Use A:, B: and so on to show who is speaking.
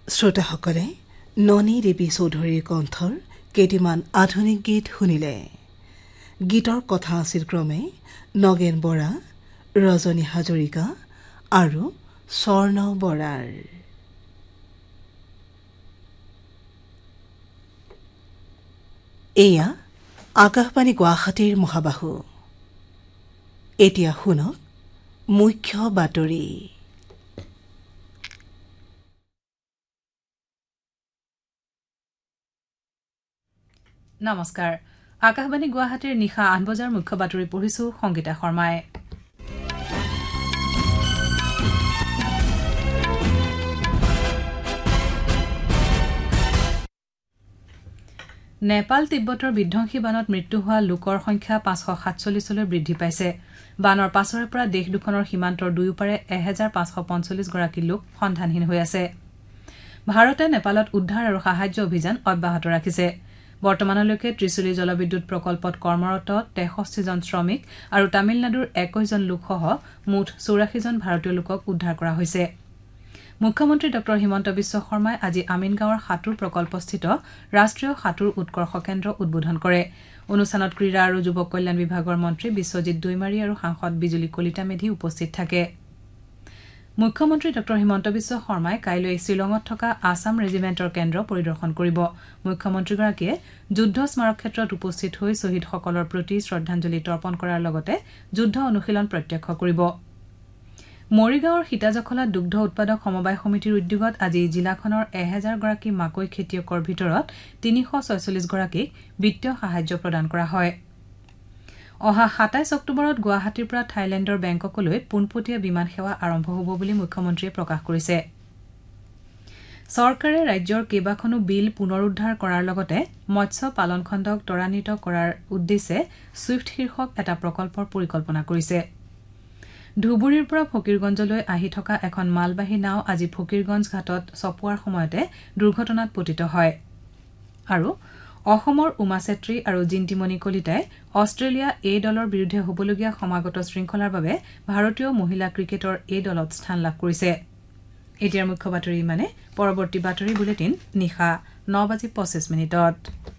A: শ্ৰোতাসকলে ননী দেৱী চৌধুৰীৰ কণ্ঠৰ কেইটিমান আধুনিক গীত শুনিলে। গীতৰ কথা আছিল ক্ৰমে নগেন বৰা, ৰজনী হাজৰিকা আৰু স্বৰ্ণ বৰাৰ। এয়া আকাশবাণী গুৱাহাটীৰ মহাবাহু। এতিয়া শুনক মুখ্য বাতৰি।
B: নমস্কাৰ। আকাশবাণী গুৱাহাটীৰ নিশা ৮ বজাৰ মুখ্য বাতৰি পঢ়িছো সংগীতা শৰ্মাই। নেপাল তিব্বতৰ বিধ্বংসী বানত মৃত্যু হোৱা লোকৰ সংখ্যা ৫৪৭লৈ বৃদ্ধি পাইছে। বানৰ পাছৰে পৰা দেশ দুখনৰ সীমান্তৰ দুয়োপাৰে ১৫৪৫ গৰাকী লোক সন্ধানহীন হৈ আছে। ভাৰতে নেপালত উদ্ধাৰ আৰু সাহায্য অভিযান অব্যাহত ৰাখিছে। বৰ্তমানলৈকে ত্ৰিশুলী জলবিদ্যুৎ প্ৰকল্পত কৰ্মৰত ৬৩জন শ্ৰমিক আৰু তামিলনাডুৰ ২১জন লোকসহ মুঠ ৮৪জন ভাৰতীয় লোকক উদ্ধাৰ কৰা হৈছে। মুখ্যমন্ত্ৰী ড হিমন্ত বিশ্ব শৰ্মাই আজি আমিনগাঁৱৰ সাঁতোৰ প্ৰকল্পস্থিত ৰাষ্ট্ৰীয় সাঁতোৰ উৎকৰ্ষ কেন্দ্ৰ উদ্বোধন কৰে। অনুষ্ঠানত ক্ৰীড়া আৰু যুৱ কল্যাণ বিভাগৰ মন্ত্ৰী বিশ্বজিৎ দৈমাৰী আৰু সাংসদ বিজুলী কলিতা মেধি উপস্থিত থাকে। মুখ্যমন্ত্ৰী ড হিমন্ত বিশ্ব শৰ্মাই কাইলৈ শ্বিলঙত থকা আছাম ৰেজিমেণ্টৰ কেন্দ্ৰ পৰিদৰ্শন কৰিব। মুখ্যমন্ত্ৰীগৰাকীয়ে যুদ্ধ স্মাৰক ক্ষেত্ৰত উপস্থিত হৈ শ্বহীদসকলৰ প্ৰতি শ্ৰদ্ধাঞ্জলি তৰ্পণ কৰাৰ লগতে যুদ্ধ অনুশীলন প্ৰত্যক্ষ কৰিব। মৰিগাঁৱৰ সীতাজখলাত দুগ্ধ উৎপাদক সমবায় সমিতিৰ উদ্যোগত আজি জিলাখনৰ ১০০০ গৰাকী মাকৈ খেতিয়কৰ ভিতৰত ৩৪৬ গৰাকীক বিত্তীয় সাহায্য প্ৰদান কৰা হয়। অহা ২৭ অক্টোবৰত গুৱাহাটীৰ পৰা থাইলেণ্ডৰ বেংককলৈ পোনপটীয়া বিমান সেৱা আৰম্ভ হ'ব বুলি মুখ্যমন্ত্ৰীয়ে প্ৰকাশ কৰিছে। চৰকাৰে ৰাজ্যৰ কেইবাখনো বিল পুনৰুদ্ধাৰ কৰাৰ লগতে মৎস্য পালন খণ্ডক ত্বৰান্বিত কৰাৰ উদ্দেশ্যে ছুইফ্ট শীৰ্ষক এটা প্ৰকল্পৰ পৰিকল্পনা কৰিছে। ধুবুৰীৰ পৰা ফকীৰগঞ্জলৈ আহি থকা এখন মালবাহী নাও আজি ফকীৰগঞ্জ ঘাটত চপোৱাৰ সময়তে দুৰ্ঘটনাত পতিত হয়। আৰু অসমৰ উমা চেত্ৰী আৰু জিন্তিমণি কলিতাই অষ্ট্ৰেলিয়া এ দলৰ বিৰুদ্ধে হ'বলগীয়া সমাগত শৃংখলাৰ বাবে ভাৰতীয় মহিলা ক্ৰিকেটৰ এ দলত স্থান লাভ কৰিছে। এতিয়াৰ মুখ্য বাতৰি ইমানে। পৰৱৰ্তী বাতৰি বুলেটিন নিশা ৯:২৫